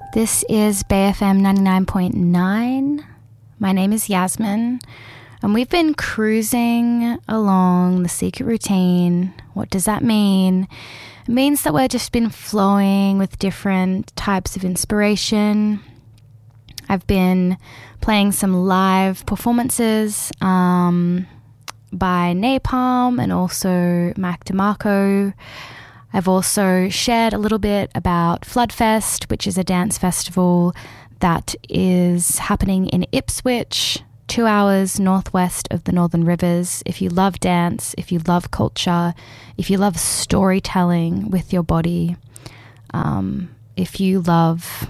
This is BayFM 99.9. My name is Yasmin, and we've been cruising along the secret routine. What does that mean? It means that we've just been flowing with different types of inspiration. I've been playing some live performances by Napalm and also Mac DeMarco. I've also shared a little bit about Floodfest, which is a dance festival that is happening in Ipswich, 2 hours northwest of the Northern Rivers. If you love dance, if you love culture, if you love storytelling with your body, if you love,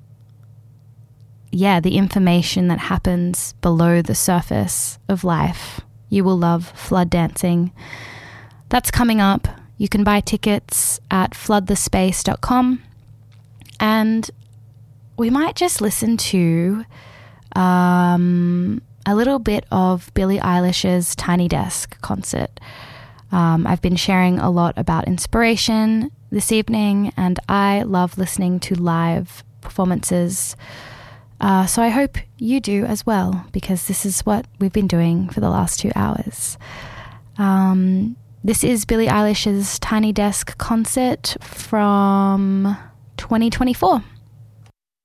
the information that happens below the surface of life, you will love flood dancing. That's coming up. You can buy tickets at floodthespace.com, and we might just listen to a little bit of Billie Eilish's Tiny Desk concert. I've been sharing a lot about inspiration this evening, and I love listening to live performances. So I hope you do as well, because this is what we've been doing for the last 2 hours. This is Billie Eilish's Tiny Desk concert from 2024.